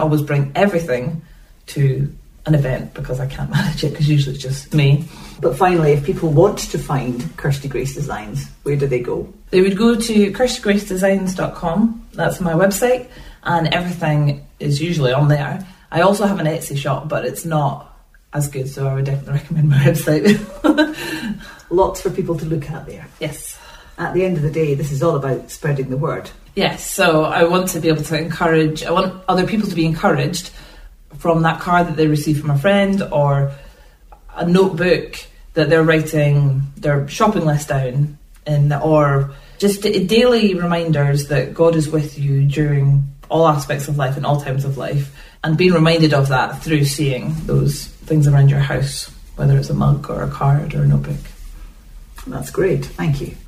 always bring everything to an event because I can't manage it, because usually it's just me. But finally, if people want to find Kirsty Grace Designs, where do they go? They would go to kirstygracedesigns.com. That's my website, and everything is usually on there. I also have an Etsy shop, but it's not as good, so I would definitely recommend my website. Lots for people to look at there. Yes. At the end of the day, this is all about spreading the word. Yes, so I want to be able to I want other people to be encouraged from that card that they receive from a friend, or a notebook that they're writing their shopping list down in, or just daily reminders that God is with you during all aspects of life and all times of life, and being reminded of that through seeing those things around your house, whether it's a mug or a card or a notebook. That's great. Thank you.